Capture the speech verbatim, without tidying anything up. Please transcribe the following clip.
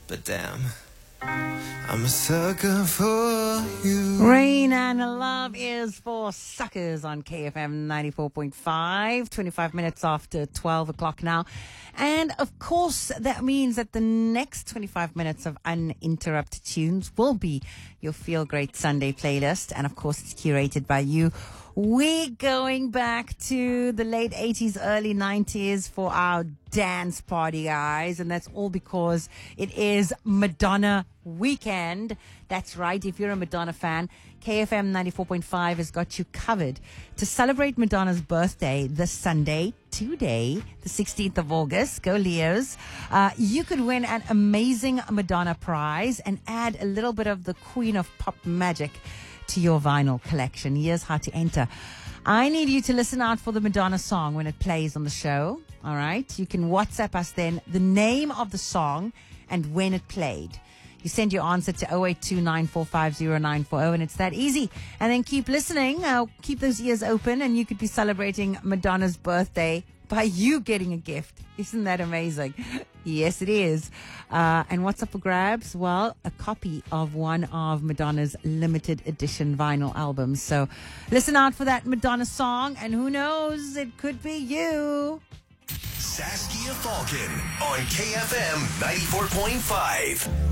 But damn, I'm a sucker for you. Rain and Love is for suckers on K F M ninety-four point five, twenty-five minutes after twelve o'clock now. And of course, that means that the next twenty-five minutes of uninterrupted tunes will be your Feel Great Sunday playlist. And of course, it's curated by you. We're going back to the late eighties, early nineties for our dance party, guys. And that's all because it is Madonna weekend. That's right. If you're a Madonna fan, K F M ninety-four point five has got you covered to celebrate Madonna's birthday this Sunday, today, the sixteenth of August. Go Leos. Uh, you could win an amazing Madonna prize and add a little bit of the Queen of Pop magic to your vinyl collection. Here's how to enter. I need you to listen out for the Madonna song when it plays on the show. All right. You can WhatsApp us then the name of the song and when it played. You send your answer to oh eight two nine four five oh nine four oh, and it's that easy. And then keep listening. Uh, keep those ears open, and you could be celebrating Madonna's birthday by you getting a gift. Isn't that amazing? Yes, it is. Uh, and what's up for grabs? Well, a copy of one of Madonna's limited edition vinyl albums. So listen out for that Madonna song, and who knows, it could be you. Saskia Falcon on K F M ninety-four point five.